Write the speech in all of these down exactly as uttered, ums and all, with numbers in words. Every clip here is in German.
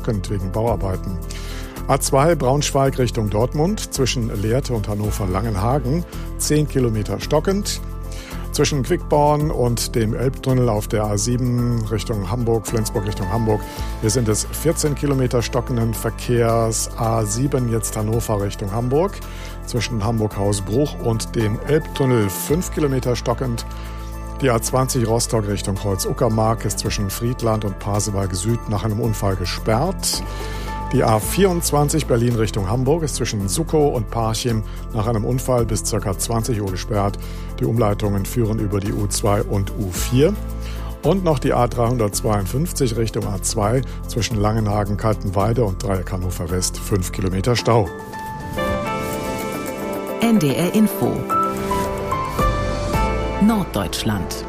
stockend wegen Bauarbeiten. A zwei Braunschweig Richtung Dortmund zwischen Lehrte und Hannover-Langenhagen zehn Kilometer stockend. Zwischen Quickborn und dem Elbtunnel auf der A sieben Richtung Hamburg, Flensburg Richtung Hamburg, hier sind es vierzehn Kilometer stockenden Verkehrs. A sieben jetzt Hannover Richtung Hamburg. Zwischen Hamburg-Hausbruch und dem Elbtunnel fünf Kilometer stockend. Die A zwanzig Rostock Richtung Kreuz-Uckermark ist zwischen Friedland und Pasewalk Süd nach einem Unfall gesperrt. Die A vierundzwanzig Berlin Richtung Hamburg ist zwischen Suckow und Parchim nach einem Unfall bis ca. zwanzig Uhr gesperrt. Die Umleitungen führen über die U zwei und U vier. Und noch die A dreihundertzweiundfünfzig Richtung A zwei zwischen Langenhagen, Kaltenweide und Dreieck Hannover West fünf Kilometer Stau. N D R Info Norddeutschland.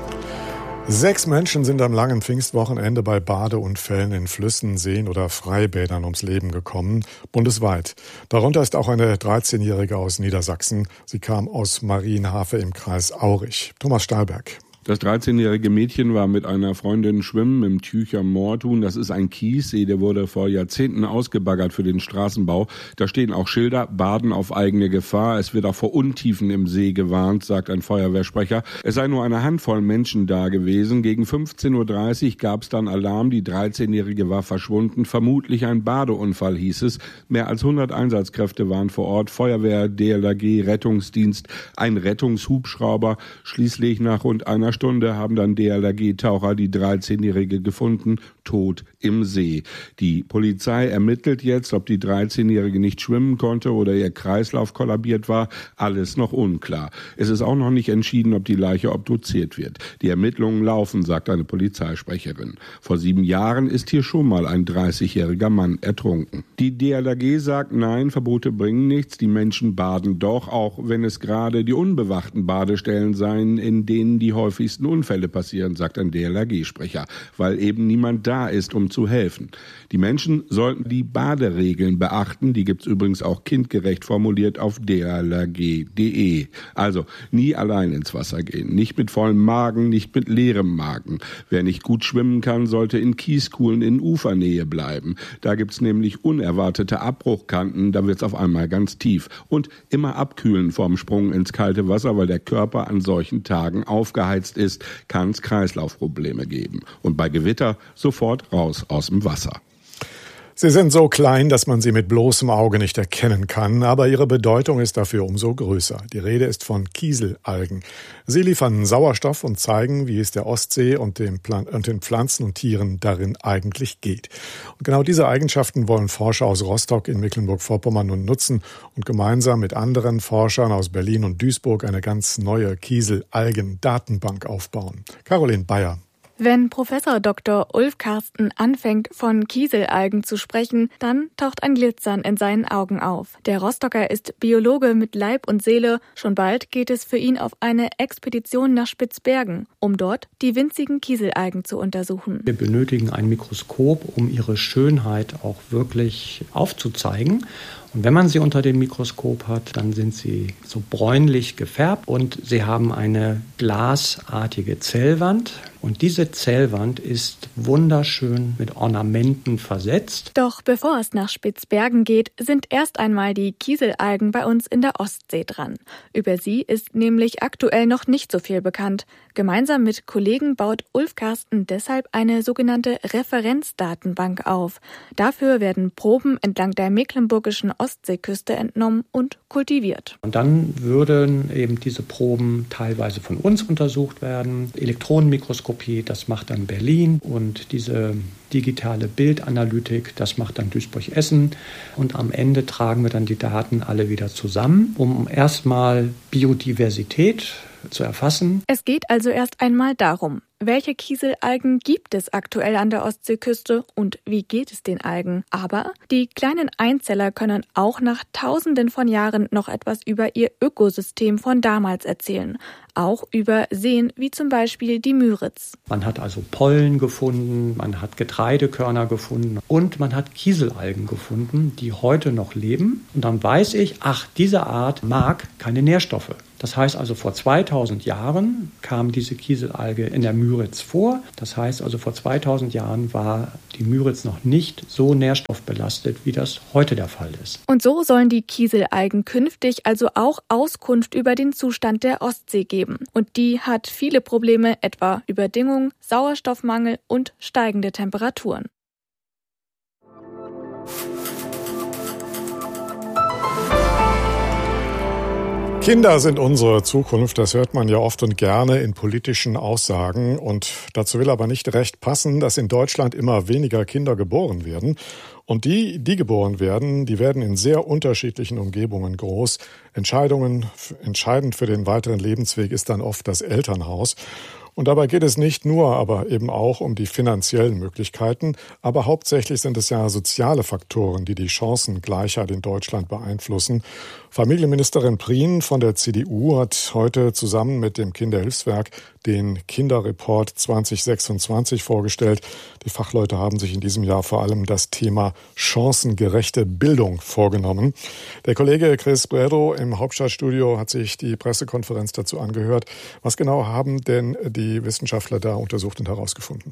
Sechs Menschen sind am langen Pfingstwochenende bei Badeunfällen in Flüssen, Seen oder Freibädern ums Leben gekommen, bundesweit. Darunter ist auch eine dreizehnjährige aus Niedersachsen. Sie kam aus Marienhafe im Kreis Aurich. Thomas Stahlberg. Das dreizehnjährige Mädchen war mit einer Freundin schwimmen im Tücher Moortun. Das ist ein Kiessee, der wurde vor Jahrzehnten ausgebaggert für den Straßenbau. Da stehen auch Schilder, Baden auf eigene Gefahr. Es wird auch vor Untiefen im See gewarnt, sagt ein Feuerwehrsprecher. Es sei nur eine Handvoll Menschen da gewesen. Gegen fünfzehn Uhr dreißig gab es dann Alarm. Die dreizehnjährige war verschwunden. Vermutlich ein Badeunfall, hieß es. Mehr als hundert Einsatzkräfte waren vor Ort. Feuerwehr, D L R G, Rettungsdienst, ein Rettungshubschrauber. Schließlich nach rund einer Stunde haben dann D L R G-Taucher die dreizehnjährige gefunden, tot im See. Die Polizei ermittelt jetzt, ob die dreizehnjährige nicht schwimmen konnte oder ihr Kreislauf kollabiert war. Alles noch unklar. Es ist auch noch nicht entschieden, ob die Leiche obduziert wird. Die Ermittlungen laufen, sagt eine Polizeisprecherin. Vor sieben Jahren ist hier schon mal ein dreißigjähriger Mann ertrunken. Die D L R G sagt, nein, Verbote bringen nichts. Die Menschen baden doch, auch wenn es gerade die unbewachten Badestellen seien, in denen die häufigsten Unfälle passieren, sagt ein D L R G-Sprecher, weil eben niemand da ist, um zu helfen. Die Menschen sollten die Baderegeln beachten, die gibt's übrigens auch kindgerecht formuliert auf d l r g punkt d e. Also nie allein ins Wasser gehen, nicht mit vollem Magen, nicht mit leerem Magen. Wer nicht gut schwimmen kann, sollte in Kieskuhlen in Ufernähe bleiben. Da gibt's nämlich unerwartete Abbruchkanten, da wird's auf einmal ganz tief. Und immer abkühlen vorm Sprung ins kalte Wasser, weil der Körper an solchen Tagen aufgeheizt ist, kann es Kreislaufprobleme geben. Und bei Gewitter sofort raus aus dem Wasser. Sie sind so klein, dass man sie mit bloßem Auge nicht erkennen kann, aber ihre Bedeutung ist dafür umso größer. Die Rede ist von Kieselalgen. Sie liefern Sauerstoff und zeigen, wie es der Ostsee und, dem Plan- und den Pflanzen und Tieren darin eigentlich geht. Und genau diese Eigenschaften wollen Forscher aus Rostock in Mecklenburg-Vorpommern nun nutzen und gemeinsam mit anderen Forschern aus Berlin und Duisburg eine ganz neue Kieselalgen-Datenbank aufbauen. Caroline Bayer. Wenn Professor Doktor Ulf Karsten anfängt, von Kieselalgen zu sprechen, dann taucht ein Glitzern in seinen Augen auf. Der Rostocker ist Biologe mit Leib und Seele. Schon bald geht es für ihn auf eine Expedition nach Spitzbergen, um dort die winzigen Kieselalgen zu untersuchen. Wir benötigen ein Mikroskop, um ihre Schönheit auch wirklich aufzuzeigen. Und wenn man sie unter dem Mikroskop hat, dann sind sie so bräunlich gefärbt und sie haben eine glasartige Zellwand. Und diese Zellwand ist wunderschön mit Ornamenten versetzt. Doch bevor es nach Spitzbergen geht, sind erst einmal die Kieselalgen bei uns in der Ostsee dran. Über sie ist nämlich aktuell noch nicht so viel bekannt. Gemeinsam mit Kollegen baut Ulf Karsten deshalb eine sogenannte Referenzdatenbank auf. Dafür werden Proben entlang der mecklenburgischen Ostseeküste entnommen und kultiviert. Und dann würden eben diese Proben teilweise von uns untersucht werden. Elektronenmikroskopie, das macht dann Berlin, und diese digitale Bildanalytik, das macht dann Duisburg-Essen. Und am Ende tragen wir dann die Daten alle wieder zusammen, um erstmal Biodiversität zu erfassen. Es geht also erst einmal darum, welche Kieselalgen gibt es aktuell an der Ostseeküste und wie geht es den Algen? Aber die kleinen Einzeller können auch nach Tausenden von Jahren noch etwas über ihr Ökosystem von damals erzählen. auch über Seen wie zum Beispiel die Müritz. Man hat also Pollen gefunden, man hat Getreidekörner gefunden und man hat Kieselalgen gefunden, die heute noch leben. Und dann weiß ich, ach, diese Art mag keine Nährstoffe. Das heißt also, vor zweitausend Jahren kam diese Kieselalge in der Müritz vor. Das heißt also, vor zweitausend Jahren war die Müritz noch nicht so nährstoffbelastet, wie das heute der Fall ist. Und so sollen die Kieselalgen künftig also auch Auskunft über den Zustand der Ostsee geben. Und die hat viele Probleme, etwa Überdüngung, Sauerstoffmangel und steigende Temperaturen. Kinder sind unsere Zukunft, das hört man ja oft und gerne in politischen Aussagen. Und dazu will aber nicht recht passen, dass in Deutschland immer weniger Kinder geboren werden. Und die, die geboren werden, die werden in sehr unterschiedlichen Umgebungen groß. Entscheidungen, entscheidend für den weiteren Lebensweg ist dann oft das Elternhaus. Und dabei geht es nicht nur, aber eben auch um die finanziellen Möglichkeiten. Aber hauptsächlich sind es ja soziale Faktoren, die die Chancengleichheit in Deutschland beeinflussen. Familienministerin Prien von der C D U hat heute zusammen mit dem Kinderhilfswerk den Kinderreport zwanzig sechsundzwanzig vorgestellt. Die Fachleute haben sich in diesem Jahr vor allem das Thema chancengerechte Bildung vorgenommen. Der Kollege Chris Bredow im Hauptstadtstudio hat sich die Pressekonferenz dazu angehört. Was genau haben denn die Wissenschaftler da untersucht und herausgefunden?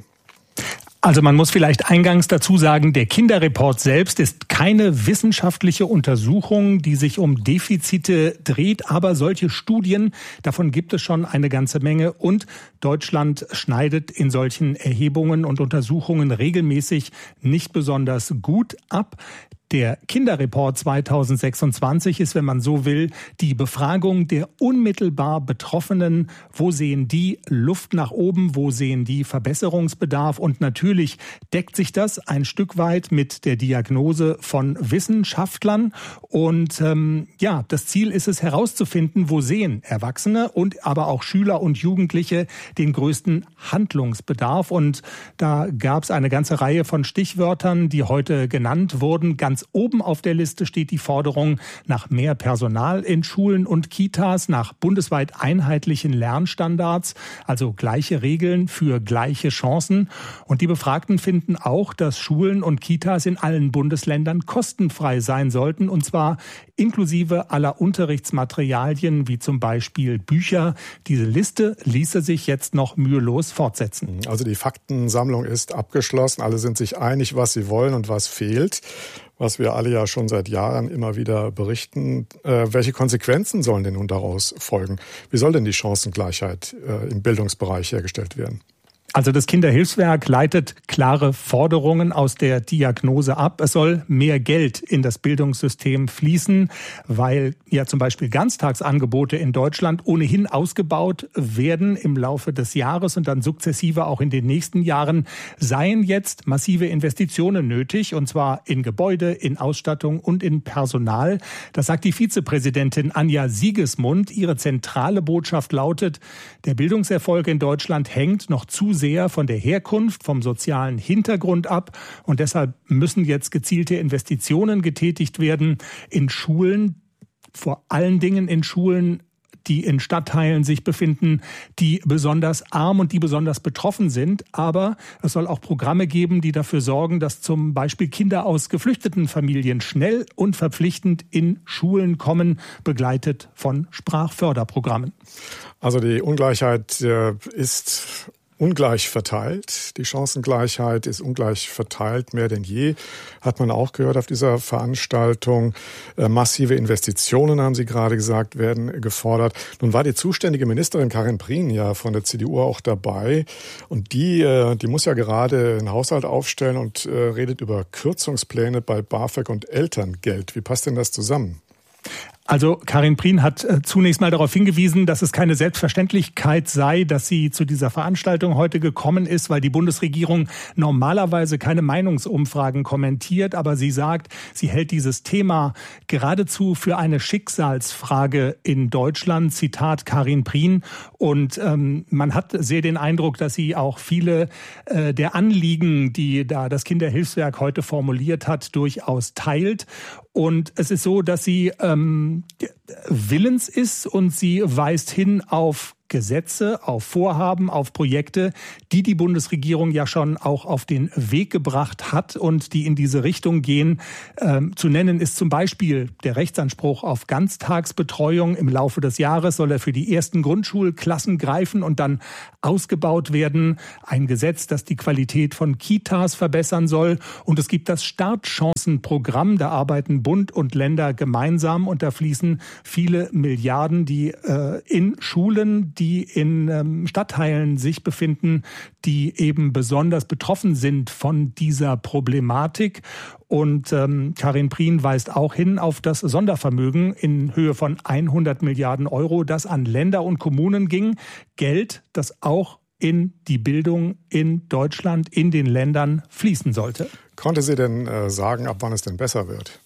Also man muss vielleicht eingangs dazu sagen, der Kinderreport selbst ist keine wissenschaftliche Untersuchung, die sich um Defizite dreht, aber solche Studien, davon gibt es schon eine ganze Menge und Deutschland schneidet in solchen Erhebungen und Untersuchungen regelmäßig nicht besonders gut ab. Der Kinderreport zwanzig sechsundzwanzig ist, wenn man so will, die Befragung der unmittelbar Betroffenen. Wo sehen die Luft nach oben? Wo sehen die Verbesserungsbedarf? Und natürlich deckt sich das ein Stück weit mit der Diagnose von Wissenschaftlern. Und ähm, ja, das Ziel ist es herauszufinden, wo sehen Erwachsene und aber auch Schüler und Jugendliche den größten Handlungsbedarf. Und da gab es eine ganze Reihe von Stichwörtern, die heute genannt wurden. Ganz oben auf der Liste steht die Forderung nach mehr Personal in Schulen und Kitas, nach bundesweit einheitlichen Lernstandards, also gleiche Regeln für gleiche Chancen. Und die Befragten finden auch, dass Schulen und Kitas in allen Bundesländern kostenfrei sein sollten, und zwar inklusive aller Unterrichtsmaterialien, wie zum Beispiel Bücher. Diese Liste ließe sich jetzt noch mühelos fortsetzen. Also die Faktensammlung ist abgeschlossen. Alle sind sich einig, was sie wollen und was fehlt. Was wir alle ja schon seit Jahren immer wieder berichten. Äh, welche Konsequenzen sollen denn nun daraus folgen? Wie soll denn die Chancengleichheit äh, im Bildungsbereich hergestellt werden? Also das Kinderhilfswerk leitet klare Forderungen aus der Diagnose ab. Es soll mehr Geld in das Bildungssystem fließen, weil ja zum Beispiel Ganztagsangebote in Deutschland ohnehin ausgebaut werden im Laufe des Jahres und dann sukzessive auch in den nächsten Jahren, seien jetzt massive Investitionen nötig, und zwar in Gebäude, in Ausstattung und in Personal. Das sagt die Vizepräsidentin Anja Siegesmund. Ihre zentrale Botschaft lautet, der Bildungserfolg in Deutschland hängt noch zu sehr von der Herkunft, vom sozialen Hintergrund ab. Und deshalb müssen jetzt gezielte Investitionen getätigt werden in Schulen, vor allen Dingen in Schulen, die in Stadtteilen sich befinden, die besonders arm und die besonders betroffen sind. Aber es soll auch Programme geben, die dafür sorgen, dass zum Beispiel Kinder aus geflüchteten Familien schnell und verpflichtend in Schulen kommen, begleitet von Sprachförderprogrammen. Also die Ungleichheit äh, ist ungleich verteilt. Die Chancengleichheit ist ungleich verteilt, mehr denn je. Hat man auch gehört auf dieser Veranstaltung. Äh, massive Investitionen, haben Sie gerade gesagt, werden gefordert. Nun war die zuständige Ministerin Karin Prien ja von der C D U auch dabei. Und die, äh, die muss ja gerade einen Haushalt aufstellen und äh, redet über Kürzungspläne bei BAföG und Elterngeld. Wie passt denn das zusammen? Also Karin Prien hat äh, zunächst mal darauf hingewiesen, dass es keine Selbstverständlichkeit sei, dass sie zu dieser Veranstaltung heute gekommen ist, weil die Bundesregierung normalerweise keine Meinungsumfragen kommentiert. Aber sie sagt, sie hält dieses Thema geradezu für eine Schicksalsfrage in Deutschland. Zitat Karin Prien. Und ähm, man hat sehr den Eindruck, dass sie auch viele äh, der Anliegen, die da das Kinderhilfswerk heute formuliert hat, durchaus teilt. Und es ist so, dass sie ähm, willens ist, und sie weist hin auf Gesetze, auf Vorhaben, auf Projekte, die die Bundesregierung ja schon auch auf den Weg gebracht hat und die in diese Richtung gehen. Ähm, zu nennen ist zum Beispiel der Rechtsanspruch auf Ganztagsbetreuung. Im Laufe des Jahres soll er für die ersten Grundschulklassen greifen und dann ausgebaut werden. Ein Gesetz, das die Qualität von Kitas verbessern soll. Und es gibt das Startchancenprogramm. Da arbeiten Bund und Länder gemeinsam und da fließen viele Milliarden, die äh, in Schulen, die in ähm, Stadtteilen sich befinden, die eben besonders betroffen sind von dieser Problematik. Und ähm, Karin Prien weist auch hin auf das Sondervermögen in Höhe von hundert Milliarden Euro, das an Länder und Kommunen ging. Geld, das auch in die Bildung in Deutschland, in den Ländern fließen sollte. Konnte sie denn äh, sagen, ab wann es denn besser wird?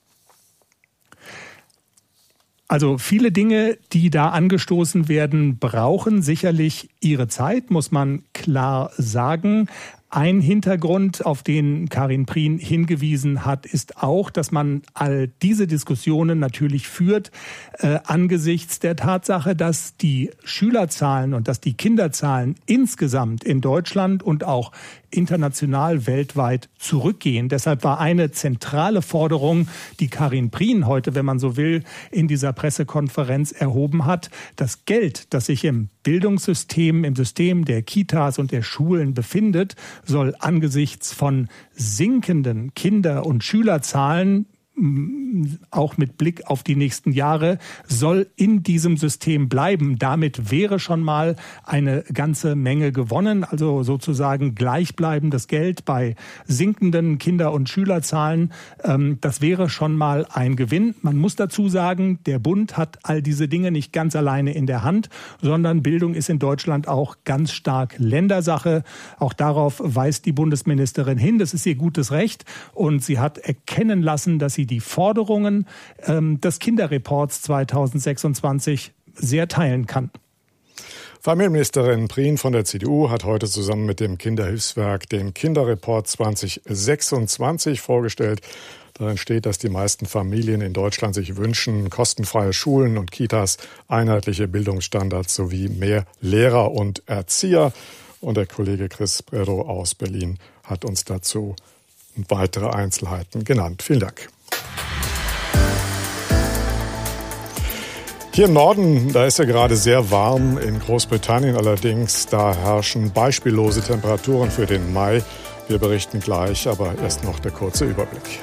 Also viele Dinge, die da angestoßen werden, brauchen sicherlich ihre Zeit, muss man klar sagen. Ein Hintergrund, auf den Karin Prien hingewiesen hat, ist auch, dass man all diese Diskussionen natürlich führt äh, angesichts der Tatsache, dass die Schülerzahlen und dass die Kinderzahlen insgesamt in Deutschland und auch international weltweit zurückgehen. Deshalb war eine zentrale Forderung, die Karin Prien heute, wenn man so will, in dieser Pressekonferenz erhoben hat, das Geld, das sich im Bildungssystem, im System der Kitas und der Schulen befindet, soll angesichts von sinkenden Kinder- und Schülerzahlen, auch mit Blick auf die nächsten Jahre, soll in diesem System bleiben. Damit wäre schon mal eine ganze Menge gewonnen, also sozusagen gleichbleibendes Geld bei sinkenden Kinder- und Schülerzahlen. Das wäre schon mal ein Gewinn. Man muss dazu sagen, der Bund hat all diese Dinge nicht ganz alleine in der Hand, sondern Bildung ist in Deutschland auch ganz stark Ländersache. Auch darauf weist die Bundesministerin hin. Das ist ihr gutes Recht und sie hat erkennen lassen, dass sie die Forderungen ähm, des Kinderreports zweitausendsechsundzwanzig sehr teilen kann. Familienministerin Prien von der C D U hat heute zusammen mit dem Kinderhilfswerk den Kinderreport zweitausendsechsundzwanzig vorgestellt. Darin steht, dass die meisten Familien in Deutschland sich wünschen, kostenfreie Schulen und Kitas, einheitliche Bildungsstandards sowie mehr Lehrer und Erzieher. Und der Kollege Chris Bredow aus Berlin hat uns dazu weitere Einzelheiten genannt. Vielen Dank. Hier im Norden, da ist ja gerade sehr warm. In Großbritannien allerdings, da herrschen beispiellose Temperaturen für den Mai. Wir berichten gleich, aber erst noch der kurze Überblick.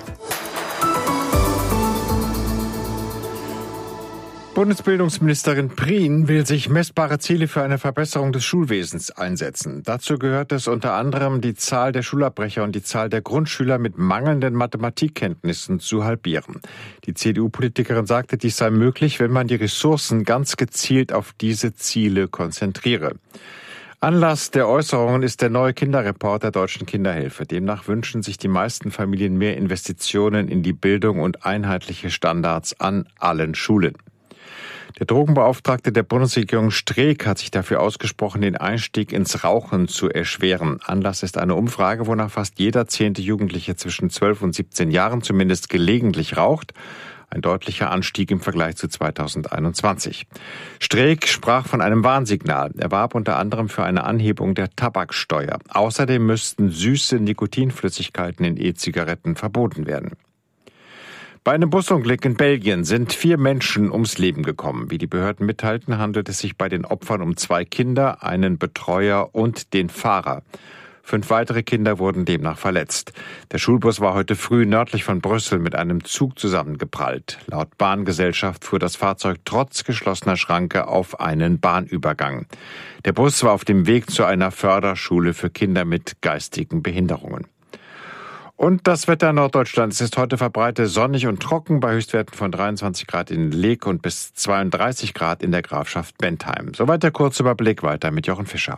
Bundesbildungsministerin Prien will sich messbare Ziele für eine Verbesserung des Schulwesens einsetzen. Dazu gehört es unter anderem, die Zahl der Schulabbrecher und die Zahl der Grundschüler mit mangelnden Mathematikkenntnissen zu halbieren. Die C D U-Politikerin sagte, dies sei möglich, wenn man die Ressourcen ganz gezielt auf diese Ziele konzentriere. Anlass der Äußerungen ist der neue Kinderreport der Deutschen Kinderhilfe. Demnach wünschen sich die meisten Familien mehr Investitionen in die Bildung und einheitliche Standards an allen Schulen. Der Drogenbeauftragte der Bundesregierung Streeck hat sich dafür ausgesprochen, den Einstieg ins Rauchen zu erschweren. Anlass ist eine Umfrage, wonach fast jeder zehnte Jugendliche zwischen zwölf und siebzehn Jahren zumindest gelegentlich raucht. Ein deutlicher Anstieg im Vergleich zu zweitausendeinundzwanzig. Streeck sprach von einem Warnsignal. Er warb unter anderem für eine Anhebung der Tabaksteuer. Außerdem müssten süße Nikotinflüssigkeiten in E-Zigaretten verboten werden. Bei einem Busunglück in Belgien sind vier Menschen ums Leben gekommen. Wie die Behörden mitteilten, handelt es sich bei den Opfern um zwei Kinder, einen Betreuer und den Fahrer. Fünf weitere Kinder wurden demnach verletzt. Der Schulbus war heute früh nördlich von Brüssel mit einem Zug zusammengeprallt. Laut Bahngesellschaft fuhr das Fahrzeug trotz geschlossener Schranke auf einen Bahnübergang. Der Bus war auf dem Weg zu einer Förderschule für Kinder mit geistigen Behinderungen. Und das Wetter in Norddeutschland. Es ist heute verbreitet sonnig und trocken bei Höchstwerten von dreiundzwanzig Grad in Leek und bis zweiunddreißig Grad in der Grafschaft Bentheim. Soweit der Kurzüberblick, weiter mit Jochen Fischer.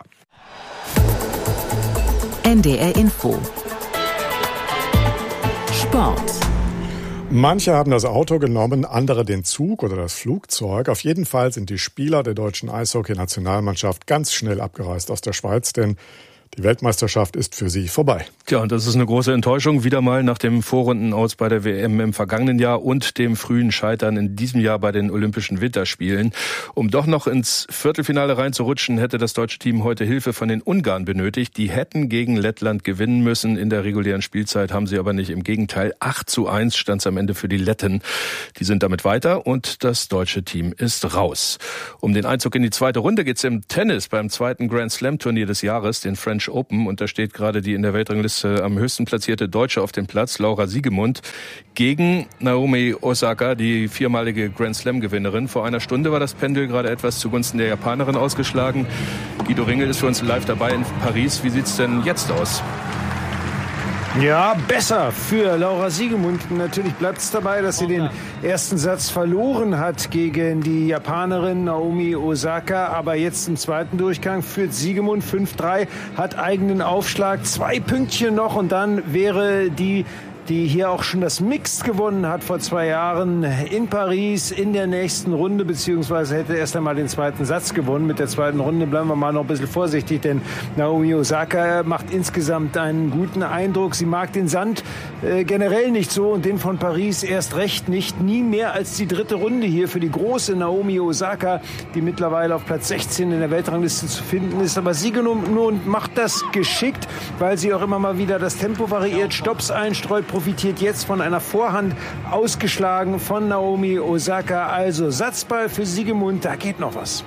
N D R Info. Sport. Manche haben das Auto genommen, andere den Zug oder das Flugzeug. Auf jeden Fall sind die Spieler der deutschen Eishockey-Nationalmannschaft ganz schnell abgereist aus der Schweiz, denn Die Weltmeisterschaft ist für sie vorbei. Tja, und das ist eine große Enttäuschung. Wieder mal nach dem Vorrundenaus bei der W M im vergangenen Jahr und dem frühen Scheitern in diesem Jahr bei den Olympischen Winterspielen. Um doch noch ins Viertelfinale reinzurutschen, hätte das deutsche Team heute Hilfe von den Ungarn benötigt. Die hätten gegen Lettland gewinnen müssen. In der regulären Spielzeit haben sie aber nicht. Im Gegenteil, acht zu eins stand es am Ende für die Letten. Die sind damit weiter und das deutsche Team ist raus. Um den Einzug in die zweite Runde geht's im Tennis beim zweiten Grand Slam Turnier des Jahres, den French Open. Und da steht gerade die in der Weltrangliste am höchsten platzierte Deutsche auf dem Platz, Laura Siegemund, gegen Naomi Osaka, die viermalige Grand Slam Gewinnerin. Vor einer Stunde war das Pendel gerade etwas zugunsten der Japanerin ausgeschlagen. Guido Ringel ist für uns live dabei in Paris. Wie sieht's denn jetzt aus? Ja, besser für Laura Siegemund. Natürlich bleibt es dabei, dass sie den ersten Satz verloren hat gegen die Japanerin Naomi Osaka. Aber jetzt im zweiten Durchgang führt Siegemund fünf drei, hat eigenen Aufschlag, zwei Pünktchen noch und dann wäre die die hier auch schon das Mixed gewonnen hat vor zwei Jahren in Paris in der nächsten Runde, beziehungsweise hätte erst einmal den zweiten Satz gewonnen. Mit der zweiten Runde bleiben wir mal noch ein bisschen vorsichtig, denn Naomi Osaka macht insgesamt einen guten Eindruck. Sie mag den Sand äh, generell nicht so und den von Paris erst recht nicht. Nie mehr als die dritte Runde hier für die große Naomi Osaka, die mittlerweile auf Platz sechzehn in der Weltrangliste zu finden ist. Aber Siegemund macht das geschickt, weil sie auch immer mal wieder das Tempo variiert, Stopps einstreut, profitiert jetzt von einer Vorhand ausgeschlagen von Naomi Osaka. Also Satzball für Siegemund, da geht noch was.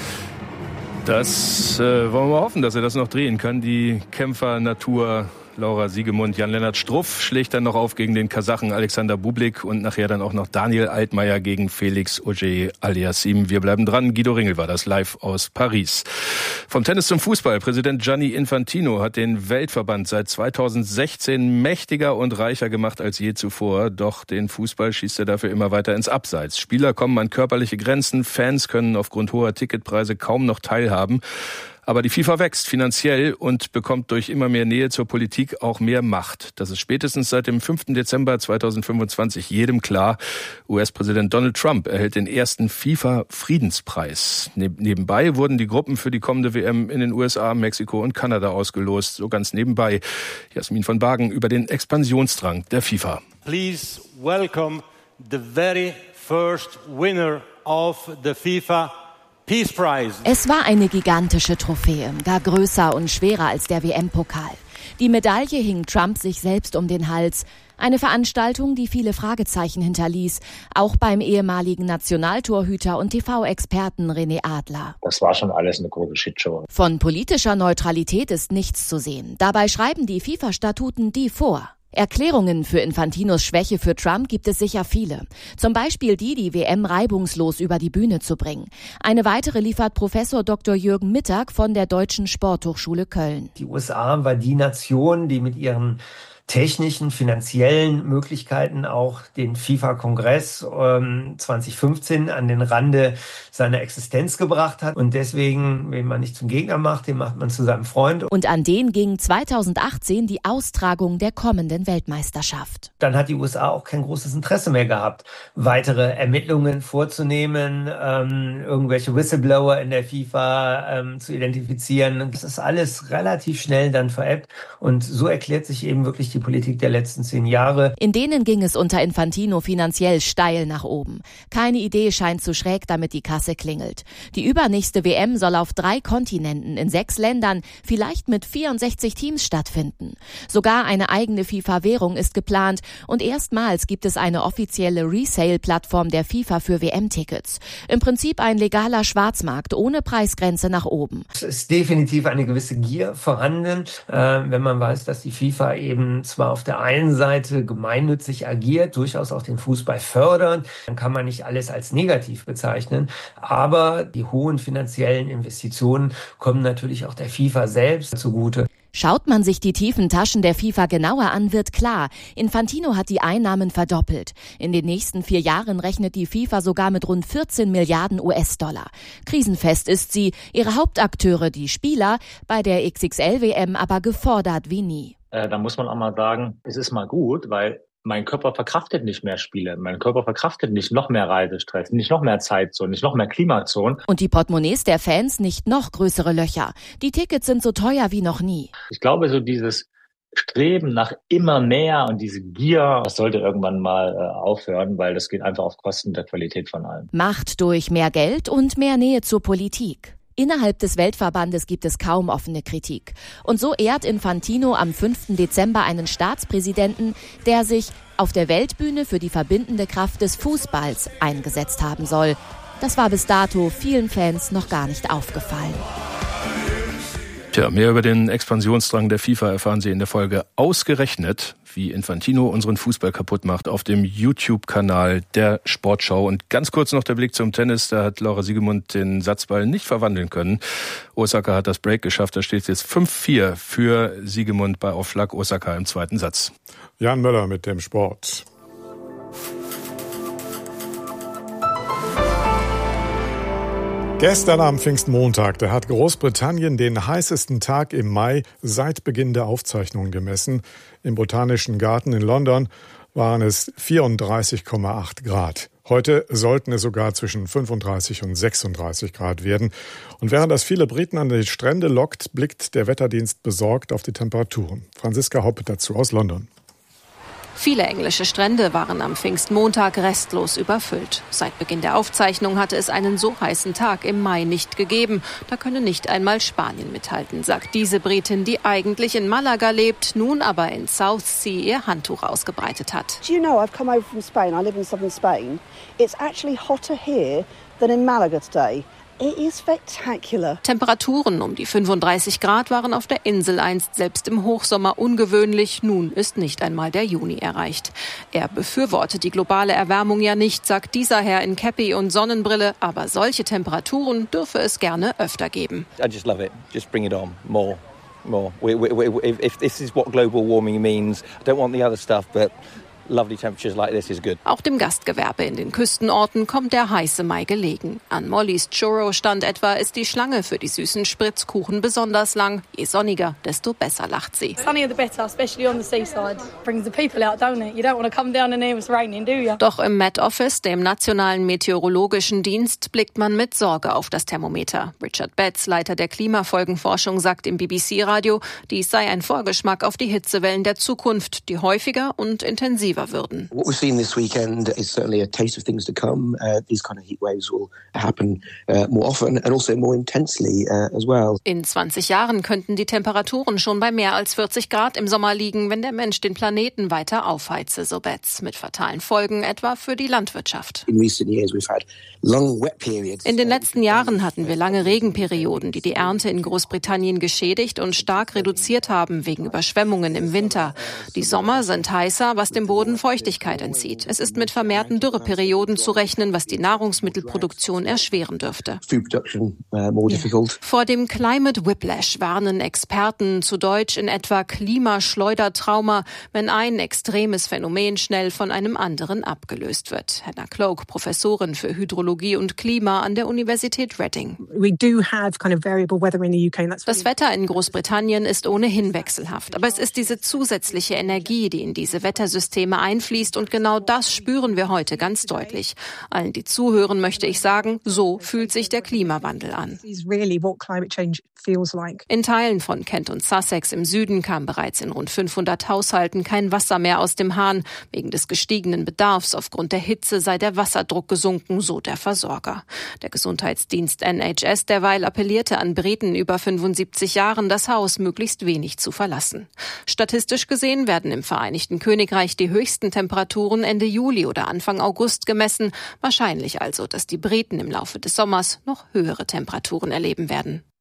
Das äh, wollen wir hoffen, dass er das noch drehen kann. Die Kämpfer-Natur Laura Siegemund. Jan-Lennart Struff schlägt dann noch auf gegen den Kasachen Alexander Bublik und nachher dann auch noch Daniel Altmaier gegen Felix Auger-Aliassime. Wir bleiben dran. Guido Ringel war das live aus Paris. Vom Tennis zum Fußball. Präsident Gianni Infantino hat den Weltverband seit zweitausendsechzehn mächtiger und reicher gemacht als je zuvor. Doch den Fußball schießt er dafür immer weiter ins Abseits. Spieler kommen an körperliche Grenzen. Fans können aufgrund hoher Ticketpreise kaum noch teilhaben. Aber die FIFA wächst finanziell und bekommt durch immer mehr Nähe zur Politik auch mehr Macht. Das ist spätestens seit dem fünften Dezember zweitausendfünfundzwanzig jedem klar. U S-Präsident Donald Trump erhält den ersten FIFA-Friedenspreis. Nebenbei wurden die Gruppen für die kommende W M in den U S A, Mexiko und Kanada ausgelost. So ganz nebenbei. Jasmin von Bagen über den Expansionsdrang der FIFA. Please welcome the very first winner of the FIFA Peace Prize. Es war eine gigantische Trophäe, gar größer und schwerer als der W M-Pokal. Die Medaille hing Trump sich selbst um den Hals. Eine Veranstaltung, die viele Fragezeichen hinterließ, auch beim ehemaligen Nationaltorhüter und T V-Experten René Adler. Das war schon alles eine große Shitshow. Von politischer Neutralität ist nichts zu sehen. Dabei schreiben die FIFA-Statuten die vor. Erklärungen für Infantinos Schwäche für Trump gibt es sicher viele. Zum Beispiel die, die W M reibungslos über die Bühne zu bringen. Eine weitere liefert Professor Doktor Jürgen Mittag von der Deutschen Sporthochschule Köln. Die U S A war die Nation, die mit ihren technischen, finanziellen Möglichkeiten auch den FIFA-Kongress ähm, zwanzig fünfzehn an den Rande seiner Existenz gebracht hat. Und deswegen, wen man nicht zum Gegner macht, den macht man zu seinem Freund. Und an den ging zweitausendachtzehn die Austragung der kommenden Weltmeisterschaft. Dann hat die U S A auch kein großes Interesse mehr gehabt, weitere Ermittlungen vorzunehmen, ähm, irgendwelche Whistleblower in der FIFA ähm, zu identifizieren. Das ist alles relativ schnell dann verebbt. Und so erklärt sich eben wirklich die Politik der letzten zehn Jahre. In denen ging es unter Infantino finanziell steil nach oben. Keine Idee scheint zu schräg, damit die Kasse klingelt. Die übernächste W M soll auf drei Kontinenten in sechs Ländern, vielleicht mit vierundsechzig Teams stattfinden. Sogar eine eigene FIFA-Währung ist geplant und erstmals gibt es eine offizielle Resale-Plattform der FIFA für W M-Tickets. Im Prinzip ein legaler Schwarzmarkt ohne Preisgrenze nach oben. Es ist definitiv eine gewisse Gier vorhanden, äh, wenn man weiß, dass die FIFA eben zwar auf der einen Seite gemeinnützig agiert, durchaus auch den Fußball fördert, dann kann man nicht alles als negativ bezeichnen, aber die hohen finanziellen Investitionen kommen natürlich auch der FIFA selbst zugute. Schaut man sich die tiefen Taschen der FIFA genauer an, wird klar, Infantino hat die Einnahmen verdoppelt. In den nächsten vier Jahren rechnet die FIFA sogar mit rund vierzehn Milliarden U S-Dollar. Krisenfest ist sie, ihre Hauptakteure, die Spieler, bei der X X L W M aber gefordert wie nie. Äh, da muss man auch mal sagen, es ist mal gut, weil mein Körper verkraftet nicht mehr Spiele, mein Körper verkraftet nicht noch mehr Reisestress, nicht noch mehr Zeitzonen, nicht noch mehr Klimazonen. Und die Portemonnaies der Fans nicht noch größere Löcher. Die Tickets sind so teuer wie noch nie. Ich glaube, so dieses Streben nach immer mehr und diese Gier, das sollte irgendwann mal äh, aufhören, weil das geht einfach auf Kosten der Qualität von allem. Macht durch mehr Geld und mehr Nähe zur Politik. Innerhalb des Weltverbandes gibt es kaum offene Kritik. Und so ehrt Infantino am fünften Dezember einen Staatspräsidenten, der sich auf der Weltbühne für die verbindende Kraft des Fußballs eingesetzt haben soll. Das war bis dato vielen Fans noch gar nicht aufgefallen. Tja, mehr über den Expansionsdrang der FIFA erfahren Sie in der Folge Ausgerechnet, wie Infantino unseren Fußball kaputt macht, auf dem YouTube-Kanal der Sportschau. Und ganz kurz noch der Blick zum Tennis. Da hat Laura Siegemund den Satzball nicht verwandeln können. Osaka hat das Break geschafft. Da steht es jetzt fünf vier für Siegemund bei Aufschlag Osaka im zweiten Satz. Jan Möller mit dem Sport. Gestern am Pfingstmontag, da hat Großbritannien den heißesten Tag im Mai seit Beginn der Aufzeichnungen gemessen. Im Botanischen Garten in London waren es vierunddreißig Komma acht Grad. Heute sollten es sogar zwischen fünfunddreißig und sechsunddreißig Grad werden. Und während das viele Briten an die Strände lockt, blickt der Wetterdienst besorgt auf die Temperaturen. Franziska Hoppe dazu aus London. Viele englische Strände waren am Pfingstmontag restlos überfüllt. Seit Beginn der Aufzeichnung hatte es einen so heißen Tag im Mai nicht gegeben. Da könne nicht einmal Spanien mithalten, sagt diese Britin, die eigentlich in Malaga lebt, nun aber in Southsea ihr Handtuch ausgebreitet hat. Do you know, I've come over from Spain. I live in southern Spain. It's actually hotter here than in Malaga today. It is spectacular. Temperaturen um die fünfunddreißig Grad waren auf der Insel einst selbst im Hochsommer ungewöhnlich. Nun ist nicht einmal der Juni erreicht. Er befürwortet die globale Erwärmung ja nicht, sagt dieser Herr in Käppi und Sonnenbrille. Aber solche Temperaturen dürfe es gerne öfter geben. I just love it. Just bring it on. More. More. We, we, we, if, if this is what global warming means, I don't want the other stuff, but lovely temperatures like this is good. Auch dem Gastgewerbe in den Küstenorten kommt der heiße Mai gelegen. An Mollys Churro Stand etwa ist die Schlange für die süßen Spritzkuchen besonders lang. Je sonniger, desto besser lacht sie. Sunnier the better, especially on the seaside. Brings the people out, don't it? You don't want to come down and hear it's raining, do you? Doch im Met Office, dem Nationalen Meteorologischen Dienst, blickt man mit Sorge auf das Thermometer. Richard Betts, Leiter der Klimafolgenforschung, sagt im B B C-Radio, dies sei ein Vorgeschmack auf die Hitzewellen der Zukunft, die häufiger und intensiver würden. What we've seen this weekend is certainly a taste of things to come. Uh, these kind of heat waves will happen uh, more often and also more intensely uh, as well. In zwanzig Jahren könnten die Temperaturen schon bei mehr als vierzig Grad im Sommer liegen, wenn der Mensch den Planeten weiter aufheize, so Betts, mit fatalen Folgen etwa für die Landwirtschaft. In recent years we've had long wet periods. In den letzten Jahren hatten wir lange Regenperioden, die die Ernte in Großbritannien geschädigt und stark reduziert haben wegen Überschwemmungen im Winter. Die Sommer sind heißer, was dem Boden Feuchtigkeit entzieht. Es ist mit vermehrten Dürreperioden zu rechnen, was die Nahrungsmittelproduktion erschweren dürfte. Vor dem Climate Whiplash warnen Experten, zu Deutsch in etwa Klimaschleudertrauma, wenn ein extremes Phänomen schnell von einem anderen abgelöst wird. Hannah Cloak, Professorin für Hydrologie und Klima an der Universität Reading. Das Wetter in Großbritannien ist ohnehin wechselhaft, aber es ist diese zusätzliche Energie, die in diese Wettersysteme einfließt, und genau das spüren wir heute ganz deutlich. Allen, die zuhören, möchte ich sagen, so fühlt sich der Klimawandel an. In Teilen von Kent und Sussex im Süden kam bereits in rund fünfhundert Haushalten kein Wasser mehr aus dem Hahn. Wegen des gestiegenen Bedarfs aufgrund der Hitze sei der Wasserdruck gesunken, so der Versorger. Der Gesundheitsdienst N H S derweil appellierte an Briten über fünfundsiebzig Jahren, das Haus möglichst wenig zu verlassen. Statistisch gesehen werden im Vereinigten Königreich die höchsten Temperaturen Ende Juli oder Anfang August gemessen. Wahrscheinlich also, dass die Briten im Laufe des Sommers noch höhere Temperaturen erleben werden.